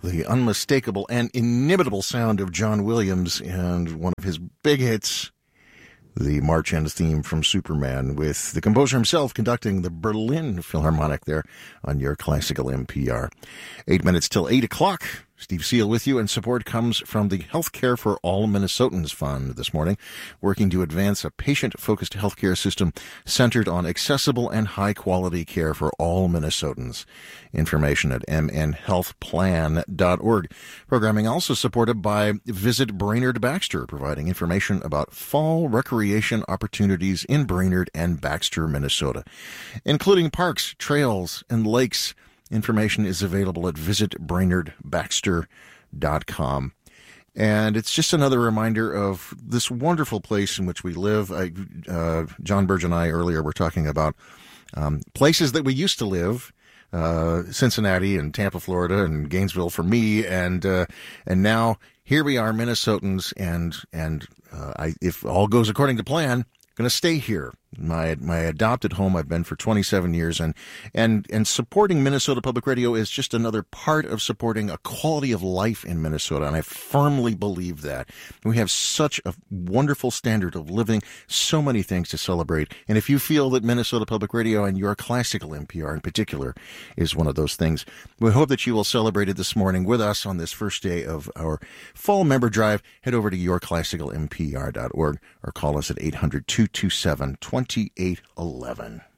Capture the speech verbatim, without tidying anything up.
the unmistakable and inimitable sound of John Williams and one of his big hits, the March End theme from Superman, with the composer himself conducting the Berlin Philharmonic there on your classical N P R. Eight minutes till eight o'clock. Steve Seal with you, and support comes from the Healthcare for All Minnesotans Fund this morning, working to advance a patient-focused healthcare system centered on accessible and high-quality care for all Minnesotans. Information at m n health plan dot org. Programming also supported by Visit Brainerd Baxter, providing information about fall recreation opportunities in Brainerd and Baxter, Minnesota, including parks, trails, and lakes. Information is available at visit brainerd baxter dot com. And it's just another reminder of this wonderful place in which we live. I, uh, John Burge and I earlier were talking about um, places that we used to live, uh, Cincinnati and Tampa, Florida, and Gainesville for me, and uh, and now here we are, Minnesotans, and and uh, I, if all goes according to plan, going to stay here. My my adopted home I've been for twenty-seven years, and and and supporting Minnesota Public Radio is just another part of supporting a quality of life in Minnesota, and I firmly believe that. We have such a wonderful standard of living, so many things to celebrate, and if you feel that Minnesota Public Radio and your classical N P R in particular is one of those things, we hope that you will celebrate it this morning with us on this first day of our fall member drive. Head over to your classical N P R dot org or call us at eight hundred, two two seven, two eight one one.